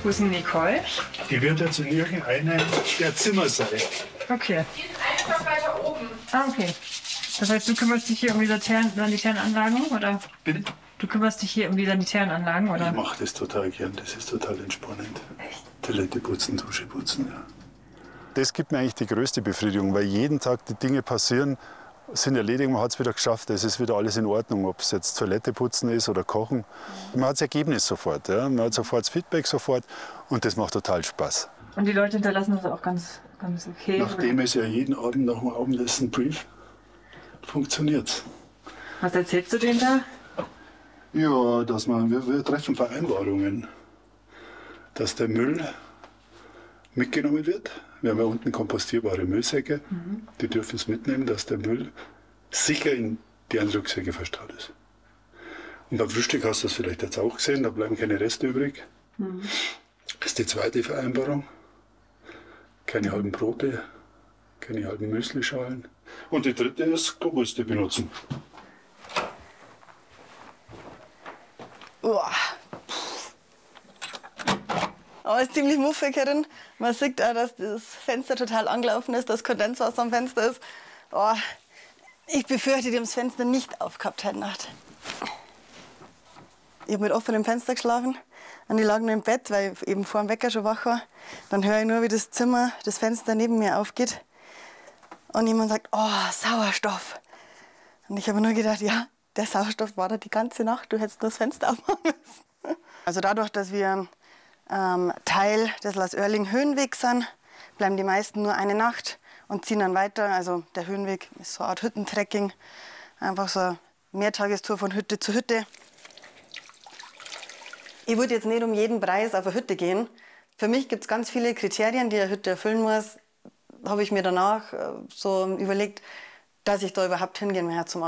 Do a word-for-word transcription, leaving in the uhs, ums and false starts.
Wo ist denn Nicole? Die wird jetzt in irgendeinem der Zimmer sein. Okay. Die ist einen Stock weiter oben. Ah, okay. Das heißt, du kümmerst dich hier um die Laternen, Sanitärenanlagen, oder? Bitte? Du kümmerst dich hier um die Sanitärenanlagen, oder? Ich mache das total gern, das ist total entspannend. Echt? Toilette putzen, Dusche putzen, ja. Das gibt mir eigentlich die größte Befriedigung, weil jeden Tag die Dinge passieren, sind erledigt, man hat es wieder geschafft, es ist wieder alles in Ordnung, ob es jetzt Toilette putzen ist oder kochen. Man hat das Ergebnis sofort, ja. Man hat sofort das Feedback sofort und das macht total Spaß. Und die Leute hinterlassen das auch ganz, ganz okay. Nachdem es ja jeden Abend nach dem Abendessen Brief funktioniert. Was erzählst du denen da? Ja, dass man, wir, wir treffen Vereinbarungen, dass der Müll mitgenommen wird. Wir haben ja unten kompostierbare Müllsäcke, mhm. Die dürfen es mitnehmen, dass der Müll sicher in deren Rucksäcke verstaut ist. Und beim Frühstück hast du das vielleicht jetzt auch gesehen, da bleiben keine Reste übrig. Mhm. Das ist die zweite Vereinbarung. Keine halben Brote, keine halben Müslischalen. Und die dritte ist Komposte benutzen. Uah. Aber es ist ziemlich muffig herin. Man sieht auch, dass das Fenster total angelaufen ist, dass Kondenswasser am Fenster ist. Oh, ich befürchte, die haben das Fenster nicht aufgehabt heute Nacht. Ich habe mit offenem Fenster geschlafen und ich lag nur im Bett, weil ich eben vor dem Wecker schon wach war. Dann höre ich nur, wie das Zimmer, das Fenster neben mir aufgeht. Und jemand sagt, oh, Sauerstoff. Und ich habe nur gedacht, ja, der Sauerstoff war da die ganze Nacht, du hättest nur das Fenster aufmachen müssen. Also dadurch, dass wir ähm, Teil des Lass-Oerling-Höhenwegs sind, bleiben die meisten nur eine Nacht und ziehen dann weiter. Also der Höhenweg ist so eine Art Hüttentrekking, einfach so eine Mehrtagestour von Hütte zu Hütte. Ich würde jetzt nicht um jeden Preis auf eine Hütte gehen. Für mich gibt es ganz viele Kriterien, die eine Hütte erfüllen muss. Da habe ich mir danach äh, so überlegt, dass ich da überhaupt hingehen werde zum